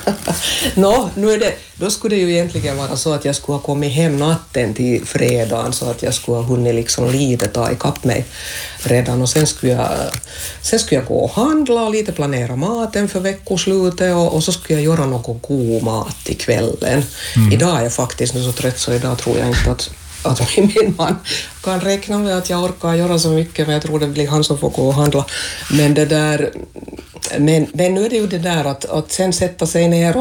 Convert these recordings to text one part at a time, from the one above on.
Då skulle det ju egentligen vara så att jag skulle ha kommit hem natten till fredagen så att jag skulle ha hunnit liksom lite ta ikapp mig redan och sen skulle jag gå och handla och lite planera maten för veckoslutet och så skulle jag göra någon god mat till kvällen. Idag är jag faktiskt nu så trött så idag tror jag inte att min man kan räkna med att jag orkar göra så mycket, men jag tror det blir han som får gå och handla. Men det där, men nu är det ju det där att sen sätta sig ner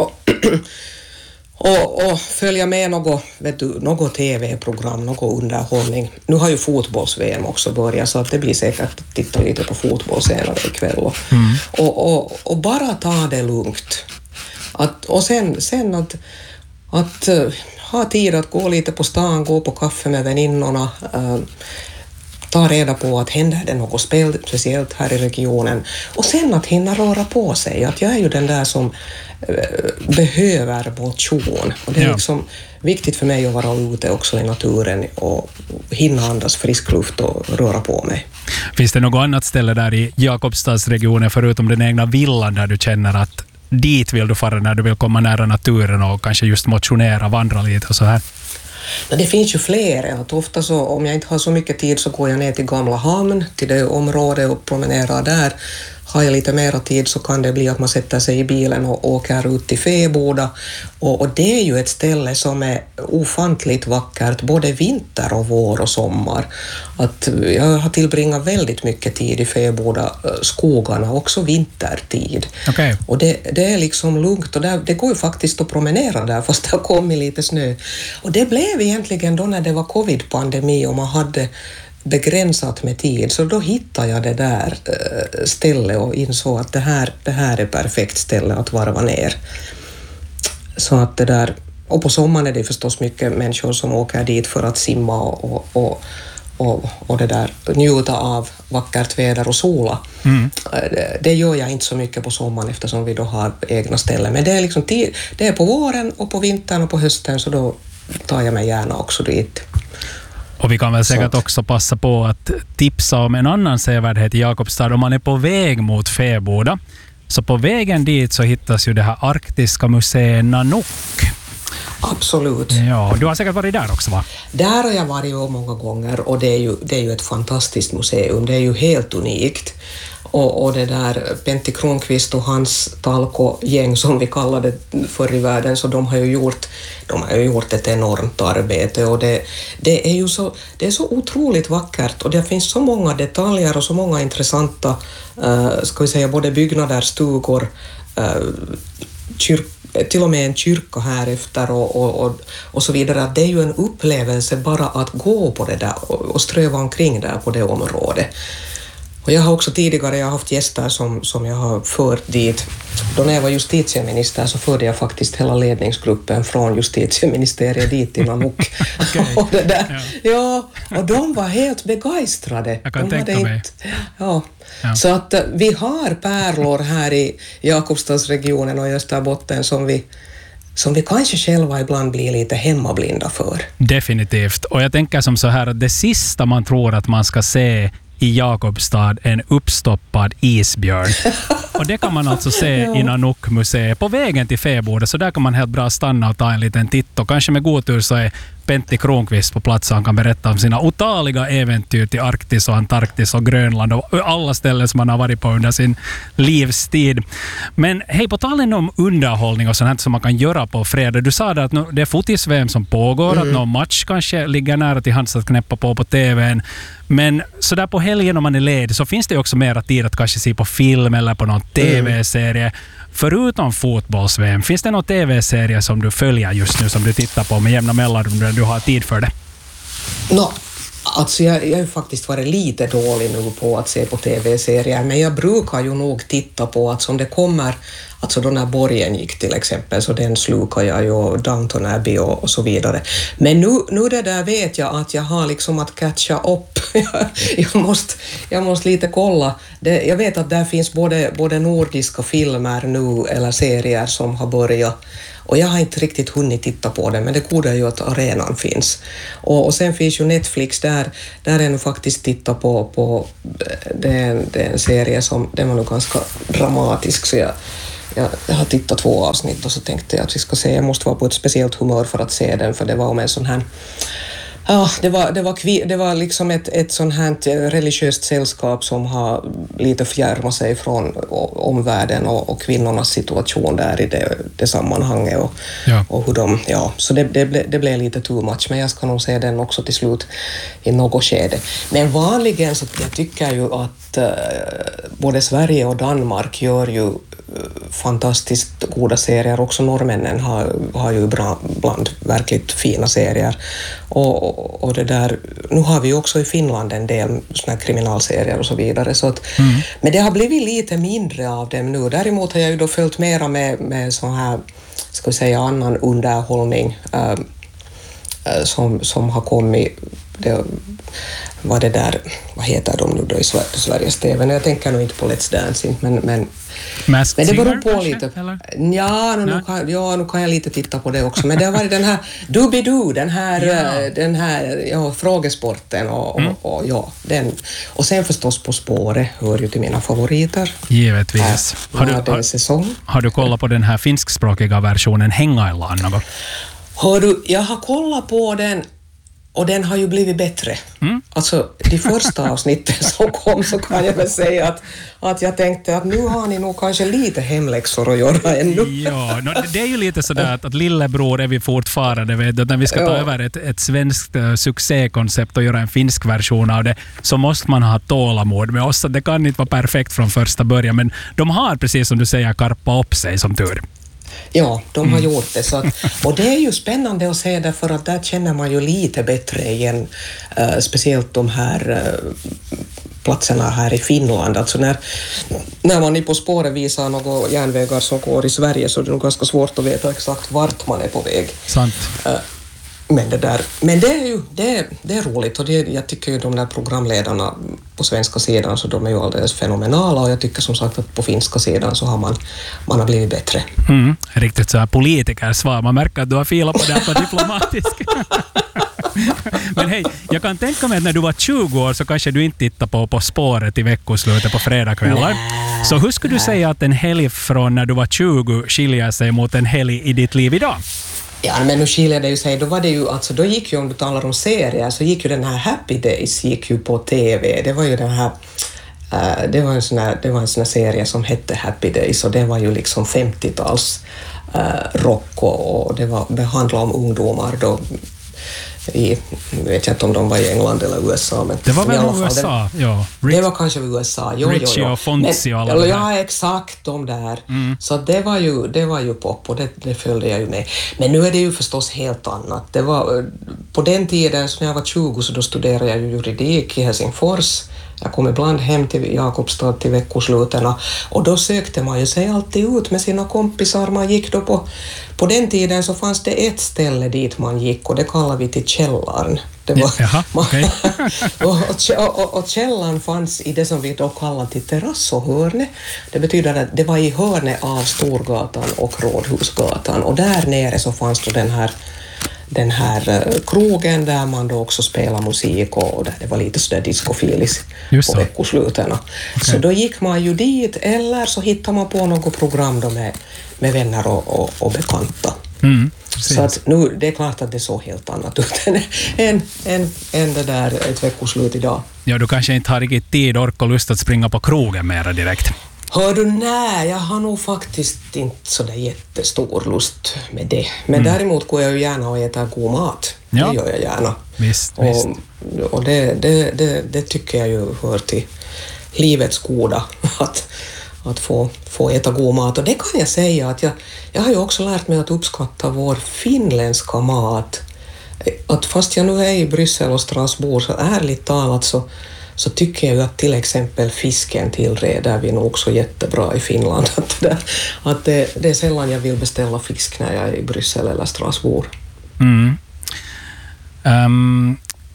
och följa med något tv-program, något underhållning. Nu har ju fotbolls-VM också börjat så att det blir säkert att titta lite på fotboll senare ikväll och bara ta det lugnt. Och sen att ha tid att gå lite på stan, gå på kaffe med väninnorna, ta reda på att händer det något speciellt här i regionen och sen att hinna röra på sig. Att jag är ju den där som behöver motion och det är liksom viktigt för mig att vara ute också i naturen och hinna andas frisk luft och röra på mig. Finns det något annat ställe där i Jakobstadsregionen förutom den egna villan där du känner att dit vill du fara när du vill komma nära naturen och kanske just motionera, vandra lite och så här? Det finns ju fler. Att ofta så, om jag inte har så mycket tid så går jag ner till Gamla hamn, till det området och promenerar där. Har jag lite mera tid så kan det bli att man sätter sig i bilen och åker ut till Fäboda. Och det är ju ett ställe som är ofantligt vackert både vinter och vår och sommar. Att jag har tillbringat väldigt mycket tid i Fäboda skogarna, också vintertid. Okay. Och det är liksom lugnt och det går ju faktiskt att promenera där fast det har kommit lite snö. Och det blev egentligen då när det var covid-pandemi och man hade begränsat med tid, så då hittade jag det där stället och insåg att det här är perfekt ställe att varva ner. Så att det där, och på sommaren är det förstås mycket människor som åker dit för att simma och det där, njuta av vackert väder och sola. Det gör jag inte så mycket på sommaren eftersom vi då har egna ställen, men det är liksom det är på våren och på vintern och på hösten, så då tar jag mig gärna också dit. Och vi kan väl säkert också passa på att tipsa om en annan sevärdhet i Jakobstad. Om man är på väg mot Fäboda, så på vägen dit så hittas ju det här arktiska museet Nanook. Absolut. Ja, du har säkert varit där också, va? Där har jag varit många gånger och det är ju ett fantastiskt museum. Det är ju helt unikt. Och det där Pentti Kronqvist och hans talko-gäng som vi kallade förr i världen, så de har ju gjort ett enormt arbete och det är så otroligt vackert och det finns så många detaljer och så många intressanta ska vi säga både byggnader, stugor, till och med en kyrka här efter och så vidare. Det är ju en upplevelse bara att gå på det där och ströva omkring där på det området. Och jag har också tidigare haft gäster som jag har fört dit. Då när jag var justitieminister så förde jag faktiskt hela ledningsgruppen från justitieministeriet dit till Nanook. Okay. Och det där. Ja, och de var helt begeistrade. Jag kan tänka mig. Ja. Så att vi har pärlor här i Jakobstadsregionen och i Österbotten som vi kanske själva ibland blir lite hemmablinda för. Definitivt. Och jag tänker som så här att det sista man tror att man ska se i Jakobstad en uppstoppad isbjörn. Och det kan man alltså se i Nanook-museet på vägen till Fäboda, så där kan man helt bra stanna och ta en liten titt. Och kanske med god tur så är Pentti Kronqvist på plats och han kan berätta om sina otaliga äventyr till Arktis och Antarktis och Grönland och alla ställen som man har varit på under sin livstid. Men hej, på talen om underhållning och sånt här som man kan göra på fredag. Du sa att det är fotis-VM som pågår, att någon match kanske ligger nära till hands att knäppa på tvn. Men så där på helgen om man är ledig så finns det också mera tid att kanske se på film eller på någon tv-serie. Förutom fotbolls-VM, finns det någon tv-serie som du följer just nu, som du tittar på med jämna mellanrum när du har tid för det? Alltså jag har ju faktiskt varit lite dålig nu på att se på tv-serier, men jag brukar ju nog titta på att som det kommer, alltså då när Borgen gick till exempel, så den slukar jag ju, Downton Abbey och så vidare. Men nu det där vet jag att jag har liksom att catcha upp. jag måste lite kolla. Jag vet att där finns både nordiska filmer nu eller serier som har börjat. Och jag har inte riktigt hunnit titta på det, men det goda är ju att arenan finns. Och sen finns ju Netflix, där är nu faktiskt titta på det är en serie som den var nog ganska dramatisk, så jag har tittat 2 avsnitt och så tänkte jag att vi ska se, jag måste vara på ett speciellt humör för att se den, för det var om en sån här det var liksom ett sånt här religiöst sällskap som har lite fjärmat sig från omvärlden och kvinnornas situation där i det sammanhanget och hur de, så det blev lite too much, men jag ska nog se den också till slut i något skede. Men vanligen så jag tycker ju att både Sverige och Danmark gör ju fantastiskt goda serier. Också norrmännen har ju bland verkligt fina serier. Och det där, nu har vi ju också i Finland en del såna kriminalserier och så vidare. Så att, men det har blivit lite mindre av dem nu. Däremot har jag ju då följt mera med sån här, ska vi säga, annan underhållning som har kommit. Det var det där, vad heter de nu då i Sveriges TV? Jag tänker nog inte på Let's Dancing, men det beror på lite. Nu kan jag lite titta på det också. Men det har varit den här Doobidoo, den här frågesporten och den. Och sen förstås På spåret hör ju till mina favoriter. Givetvis. Har du kollat på den här finskspråkiga versionen Hengaillaan något? Jag har kollat på den. Och den har ju blivit bättre. Alltså, de första avsnitten som kom så kan jag väl säga att jag tänkte att nu har ni nog kanske lite hemläxor att göra ännu. Ja, det är ju lite sådär att lillebror är vi fortfarande, när vi ska ta över ett svenskt succékoncept och göra en finsk version av det, så måste man ha tålamod med oss. Det kan inte vara perfekt från första början, men de har, precis som du säger, karpa upp sig som tur. Ja, de har gjort det. Så att, och det är ju spännande att se, därför att där känner man ju lite bättre igen, speciellt de här platserna här i Finland. Alltså när man i På spåret visar några järnvägar som går i Sverige, så är det nog ganska svårt att veta exakt vart man är på väg. Sant. Men det är ju det är roligt, och jag tycker ju de där programledarna på svenska sidan, så de är ju alldeles fenomenala, och jag tycker som sagt att på finska sidan så har man har blivit bättre. Riktigt så här politikersvar. Man märker att du har filat på det på diplomatisk. Men hej, jag kan tänka mig att när du var 20 år så kanske du inte tittade på spåret i veckoslutet på fredagskvällar. Så hur skulle du säga att en helg från när du var 20 skiljer sig mot en helg i ditt liv idag? Ja, men nu skiljer det ju sig. Då var det ju, alltså då gick ju, om du talar om serier, så gick ju den här Happy Days gick ju på TV. Det var ju den här det var en sån här serie som hette Happy Days, och det var ju liksom 50-tals rock, och det handlade om ungdomar då jag vet inte om de var i England eller USA, men det var väl USA, ja. Det var kanske USA, Richie och Fonzie och alla det. Ja, exakt, de där. Så det var ju pop, och det följde jag ju med. Men nu är det ju förstås helt annat. Det var på den tiden, så när jag var 20, så då studerade jag juridik i Helsingfors. Jag kom ibland hem till Jakobstad till veckoslutarna, och då sökte man ju sig alltid ut med sina kompisar. Man gick då på den tiden så fanns det ett ställe dit man gick, och det kallade vi till källaren. Det var, okay. och källaren fanns i det som vi då kallade till terrassohörne. Det betyder att det var i hörne av Storgatan och Rådhusgatan, och där nere så fanns då den här krogen där man då också spelade musik, och där det var lite sådär discofilis på veckoslutarna. Okay. Så då gick man ju dit, eller så hittade man på något program då med vänner och bekanta. Så att nu, det är klart att det så helt annat ut än det där ett veckoslut idag. Ja, du kanske inte har riktigt tid, ork och lust att springa på krogen mera direkt. Hör du, nej, jag har nog faktiskt inte så där jättestor lust med det. Men däremot går jag ju gärna och äter god mat. Ja. Det gör jag gärna. Visst. Och det tycker jag ju hör till livets goda, att få äta god mat. Och det kan jag säga att jag har ju också lärt mig att uppskatta vår finländska mat. Att fast jag nu är i Bryssel och Strasbourg, så ärligt talat så tycker jag ju att till exempel fisken tillreder vi nog också jättebra i Finland. Att det är sällan jag vill beställa fisk när jag är i Bryssel eller Strasbourg.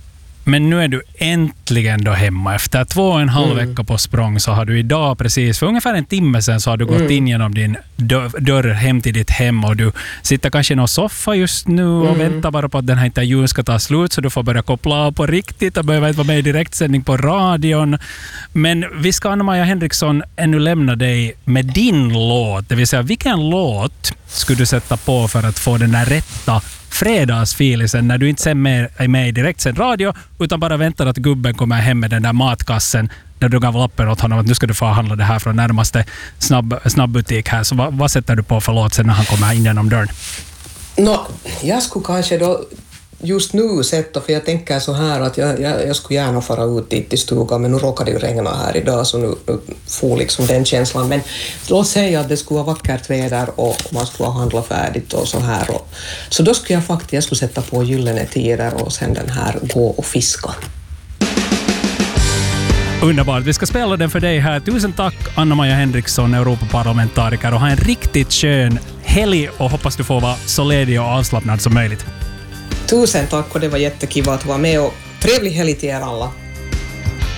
Men nu är du äntligen då hemma. Efter 2,5 vecka på språng så har du idag precis, för ungefär en timme sedan så har du gått in genom din dörr hem till ditt hem och du sitter kanske i någon soffa just nu och väntar bara på att den här intervjun ska ta slut så du får börja koppla av på riktigt och behöver inte vara med i direktsändning på radion. Men vi ska, Anna-Maja Henriksson, ännu lämna dig med din låt. Det vill säga, vilken låt skulle du sätta på för att få den där rätta fredagsfilisen när du inte sen är med i direktsänd radio utan bara väntar att gubben kommer hem med den där matkassen där du gav lappen åt honom att nu ska du få handla det här från närmaste snabbbutik här. Så vad sätter du på för låt sen när han kommer in genom dörren? Jag skulle kanske då just nu sätta, för jag tänker så här att jag skulle gärna fara ut dit i stugan, men nu råkar det ju regna här idag så nu får liksom den känslan. Men låt säga att det skulle vara vackert väder och man skulle ha handlat färdigt och så här. Så då skulle jag skulle sätta på Gyllene Tider och sen den här Gå och fiska. Underbart. Vi ska spela den för dig här. Tusen tack, Anna-Maja Henriksson, Europaparlamentariker, och ha en riktigt skön helg och hoppas du får vara så ledig och avslappnad som möjligt. Tusen tack, och det var jättekul att vara med och trevlig helg till er alla.